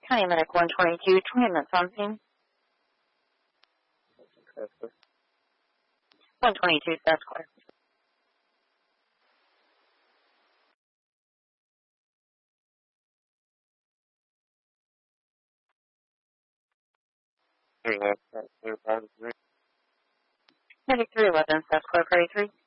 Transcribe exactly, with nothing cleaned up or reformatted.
County Medic one twenty-two, twenty minutes on scene. one twenty-two, that's clear. Medic three eleven, that's clear, thirty-three.